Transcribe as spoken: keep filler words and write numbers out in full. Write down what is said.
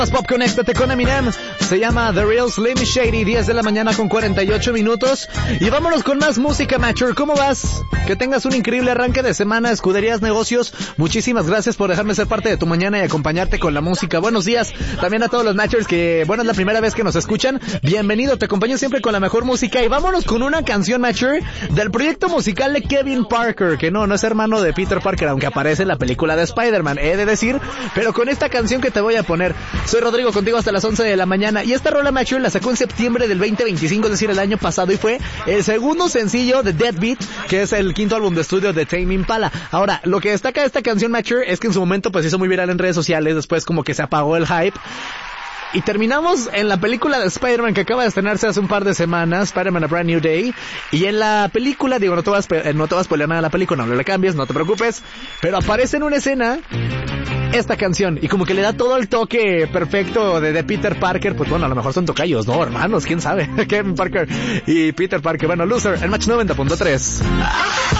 Pop, conéctate con Eminem. Se llama The Real Slim Shady. Diez de la mañana con cuarenta y ocho minutos. Y vámonos con más música, Mature. ¿Cómo vas? Que tengas un increíble arranque de semana. Escuderías Negocios, muchísimas gracias por dejarme ser parte de tu mañana y acompañarte con la música. Buenos días también a todos los Matures que, bueno, es la primera vez que nos escuchan. Bienvenido, te acompaño siempre con la mejor música. Y vámonos con una canción, Mature, del proyecto musical de Kevin Parker, que no, no es hermano de Peter Parker, aunque aparece en la película de Spider-Man, he de decir. Pero con esta canción que te voy a poner. Soy Rodrigo, contigo hasta las once de la mañana. Y esta rola, Mature, la sacó en septiembre del veinte veinticinco, es decir, el año pasado. Y fue el segundo sencillo de Deadbeat, que es el quinto álbum de estudio de Tame Impala. Ahora, lo que destaca de esta canción, Mature, es que en su momento pues hizo muy viral en redes sociales. Después como que se apagó el hype. Y terminamos en la película de Spider-Man que acaba de estrenarse hace un par de semanas, Spider-Man A Brand New Day. Y en la película, digo, no te vas a, no te vas a spoiler nada de la película, no le cambies, no te preocupes. Pero aparece en una escena esta canción, y como que le da todo el toque perfecto de, de Peter Parker. Pues bueno, a lo mejor son tocayos, ¿no? Hermanos, quién sabe. Kevin Parker y Peter Parker. Bueno, Loser, el Match noventa punto tres.